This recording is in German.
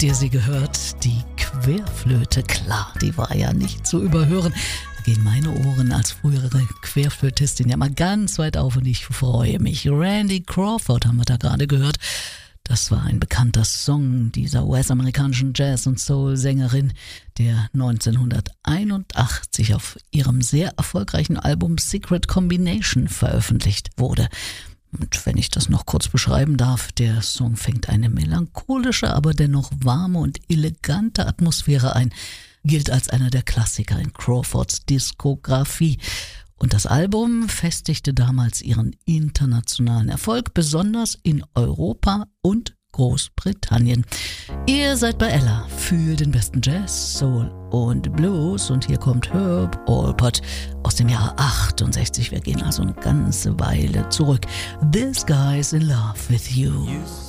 Habt ihr sie gehört? Die Querflöte, klar, die war ja nicht zu überhören. Da gehen meine Ohren als frühere Querflötistin ja mal ganz weit auf und ich freue mich. Randy Crawford haben wir da gerade gehört. Das war ein bekannter Song dieser US-amerikanischen Jazz- und Soul-Sängerin, der 1981 auf ihrem sehr erfolgreichen Album Secret Combination veröffentlicht wurde. Und wenn ich das noch kurz beschreiben darf, der Song fängt eine melancholische, aber dennoch warme und elegante Atmosphäre ein, gilt als einer der Klassiker in Crawfords Diskografie. Und das Album festigte damals ihren internationalen Erfolg, besonders in Europa und Großbritannien. Ihr seid bei Ella für den besten Jazz, Soul und Blues und hier kommt Herb Alpert aus dem Jahr 68. Wir gehen also eine ganze Weile zurück. This Guy's in Love with You.